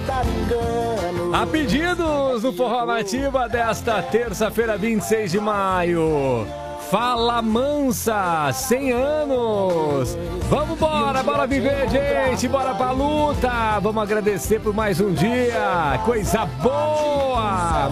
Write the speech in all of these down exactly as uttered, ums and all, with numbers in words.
A pedidos no Forró Nativa desta terça-feira, vinte e seis de maio. Fala Mansa, cem anos. Vamos embora, bora viver, gente. Bora pra luta. Vamos agradecer por mais um dia. Coisa boa.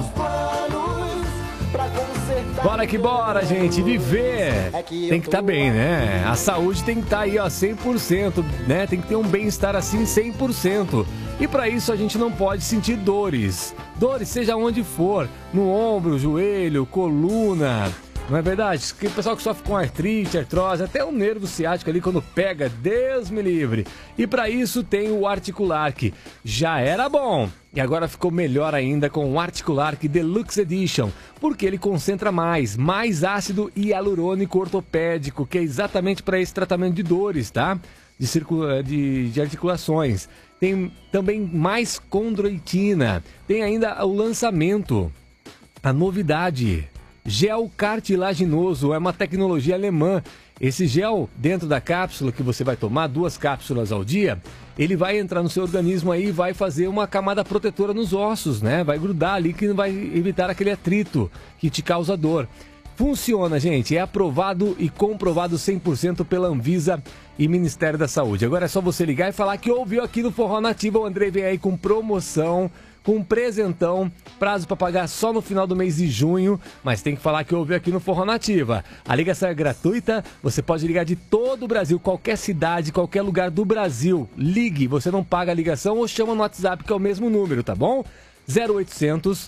Bora que bora, gente. Viver tem que estar bem, né? A saúde tem que estar aí, ó, cem por cento, né? Tem que ter um bem-estar assim, cem por cento. E para isso a gente não pode sentir dores. Dores, seja onde for. No ombro, joelho, coluna. Não é verdade? O pessoal que sofre com artrite, artrose, até o nervo ciático ali quando pega, Deus me livre. E para isso tem o Articulark. Já era bom e agora ficou melhor ainda com o Articulark Deluxe Edition, porque ele concentra mais, mais ácido hialurônico ortopédico, que é exatamente para esse tratamento de dores, tá? De, circula... de, de articulações. Tem também mais condroitina. Tem ainda o lançamento, a novidade. Gel cartilaginoso, é uma tecnologia alemã. Esse gel dentro da cápsula que você vai tomar, duas cápsulas ao dia, ele vai entrar no seu organismo aí e vai fazer uma camada protetora nos ossos, né? Vai grudar ali que vai evitar aquele atrito que te causa dor. Funciona, gente, é aprovado e comprovado cem por cento pela Anvisa e Ministério da Saúde. Agora é só você ligar e falar que ouviu aqui no Forró Nativa. O Andrei vem aí com promoção, com um presentão, prazo para pagar só no final do mês de junho, mas tem que falar que ouviu aqui no Forró Nativa. A ligação é gratuita, você pode ligar de todo o Brasil, qualquer cidade, qualquer lugar do Brasil. Ligue, você não paga a ligação ou chama no WhatsApp, que é o mesmo número, tá bom? zero oitocentos,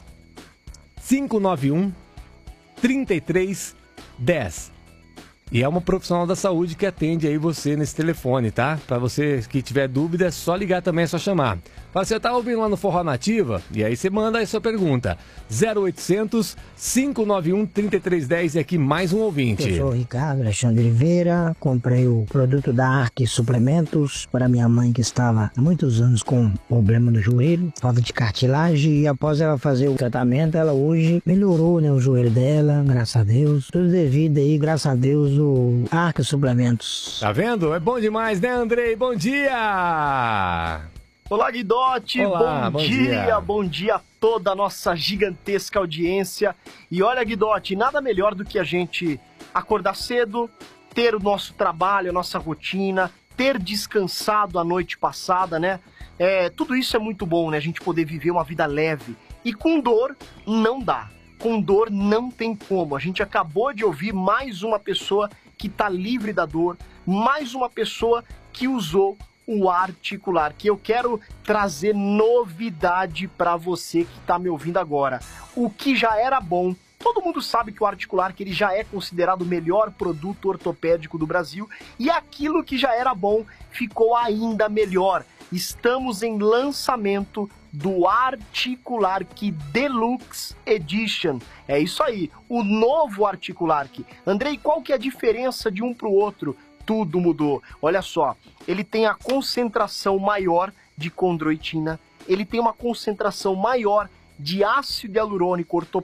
cinco nove um, trinta e três dez. E é uma profissional da saúde que atende aí você nesse telefone, tá? Para você que tiver dúvida, é só ligar também, é só chamar. Fala, você tá ouvindo lá no Forró Nativa? E aí você manda aí sua pergunta. zero oitocentos, cinco nove um, trinta e três dez e aqui mais um ouvinte. Eu sou o Ricardo Alexandre Oliveira, comprei o produto da Arc Suplementos para minha mãe que estava há muitos anos com problema no joelho, falta de cartilagem, e após ela fazer o tratamento, ela hoje melhorou, né, o joelho dela, graças a Deus. Tudo devido aí, graças a Deus, o Arc Suplementos. Tá vendo? É bom demais, né, Andrei? Bom dia! Olá, Guidotti, Olá, bom, bom dia, dia, bom dia a toda a nossa gigantesca audiência. E olha, Guidotti, nada melhor do que a gente acordar cedo, ter o nosso trabalho, a nossa rotina, ter descansado a noite passada, né? É, tudo isso é muito bom, né? A gente poder viver uma vida leve. E com dor, não dá. Com dor não tem como. A gente acabou de ouvir mais uma pessoa que está livre da dor, mais uma pessoa que usou o Articulark, que eu quero trazer novidade para você que está me ouvindo agora. O que já era bom, todo mundo sabe que o Articulark ele já é considerado o melhor produto ortopédico do Brasil, e aquilo que já era bom ficou ainda melhor. Estamos em lançamento do Articulark Deluxe Edition. É isso aí, o novo Articulark. Andrei, qual que é a diferença de um para o outro? Tudo mudou. Olha só, ele tem a concentração maior de condroitina, ele tem uma concentração maior de ácido hialurônico ortopédico,